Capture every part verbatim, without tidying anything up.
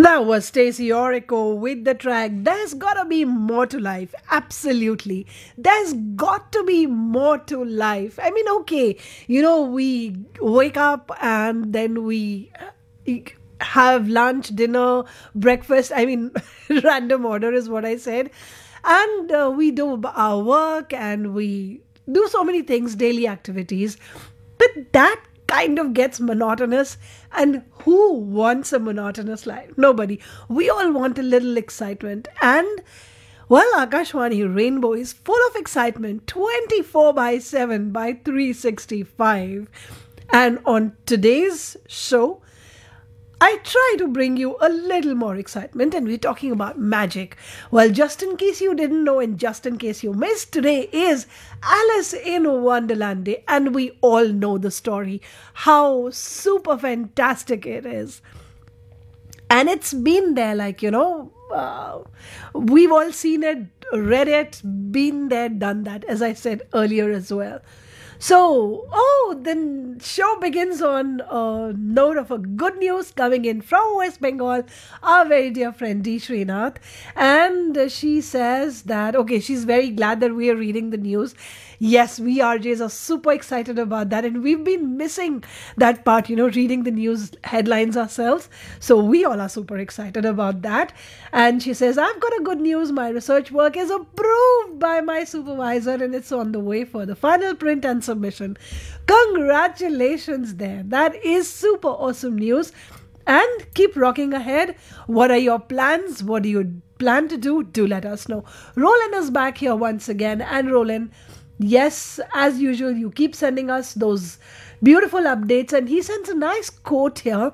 That was Stacey Orico with the track There's Gotta Be More to Life. Absolutely. There's got to be more to life. I mean, okay, you know, we wake up and then we uh, have lunch, dinner, breakfast. I mean, random order is what I said. And uh, we do our work and we do so many things, daily activities. But that kind of gets monotonous, and who wants a monotonous life? Nobody. We all want a little excitement, and well, Akashwani Rainbow is full of excitement twenty-four by seven by three sixty-five. And on today's show, I try to bring you a little more excitement, and we're talking about magic. Well, just in case you didn't know and just in case you missed, today is Alice in Wonderland Day, and we all know the story, how super fantastic it is. And it's been there, like, you know, uh, we've all seen it, read it, been there, done that, as I said earlier as well. So, oh, the show begins on a note of a good news coming in from West Bengal, our very dear friend D. Srinath. And she says that, okay, she's very glad that we are reading the news. Yes, we R Js are super excited about that. And we've been missing that part, you know, reading the news headlines ourselves. So we all are super excited about that. And she says, I've got a good news. My research work is approved by my supervisor and it's on the way for the final print and submission. Congratulations there. That is super awesome news. And keep rocking ahead. What are your plans? What do you plan to do? Do let us know. Roland is back here once again. And Roland, yes, as usual, you keep sending us those beautiful updates. And he sends a nice quote here.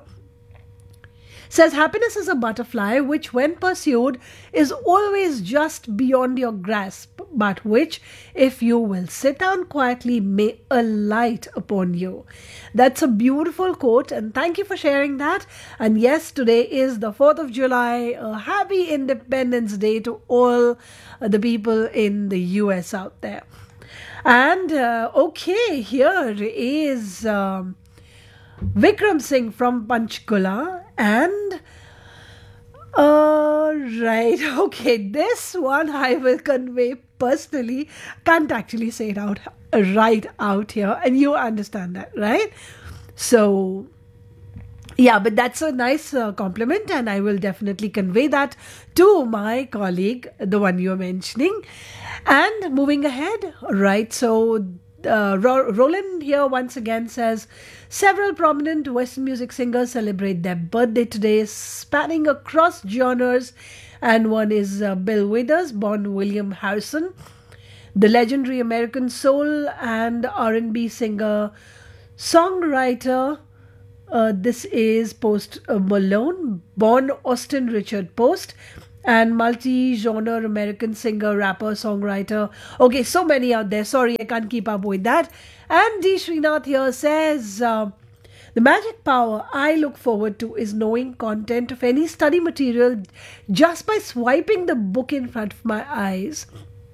Says, happiness is a butterfly which when pursued is always just beyond your grasp, but which, if you will sit down quietly, may alight upon you. That's a beautiful quote, and thank you for sharing that. And yes, today is the fourth of July. A happy Independence Day to all the people in the U S out there. And uh, okay, here is Um, Vikram Singh from Panchkula, and uh, right, okay, this one I will convey personally, can't actually say it out right out here, and you understand that, right? So yeah, but that's a nice uh, compliment, and I will definitely convey that to my colleague, the one you're mentioning. And moving ahead, right, so Uh, Ro- Roland here once again says, several prominent Western music singers celebrate their birthday today, spanning across genres, and one is uh, Bill Withers, born William Harrison, the legendary American soul and R and B singer, songwriter. Uh, this is Post uh, Malone, born Austin Richard Post, and multi-genre American singer, rapper, songwriter. Okay, so many out there. Sorry, I can't keep up with that. And D. Srinath here says, uh, the magic power I look forward to is knowing content of any study material just by swiping the book in front of my eyes.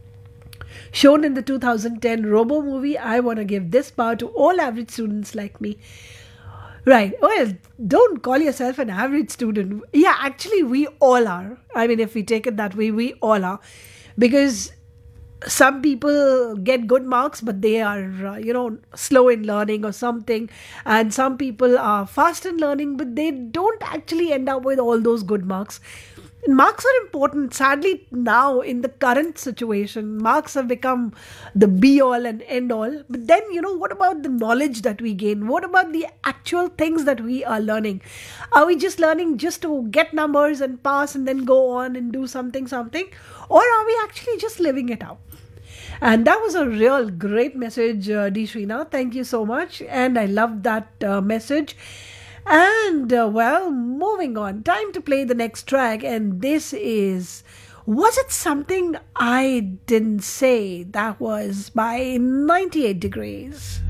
Shown in the two thousand ten Robo movie, I want to give this power to all average students like me. Right. Well, don't call yourself an average student. Yeah, actually, we all are. I mean, if we take it that way, we all are. Because some people get good marks, but they are, uh, you know, slow in learning or something. And some people are fast in learning, but they don't actually end up with all those good marks. Marks are important. Sadly, now in the current situation, marks have become the be all and end all. But then, you know, what about the knowledge that we gain? What about the actual things that we are learning? Are we just learning just to get numbers and pass and then go on and do something, something? Or are we actually just living it out? And that was a real great message, uh, D. Srinath. Thank you so much. And I loved that uh, message. And, uh, well, moving on. Time to play the next track. And this is Was It Something I Didn't Say? That was by ninety-eight Degrees.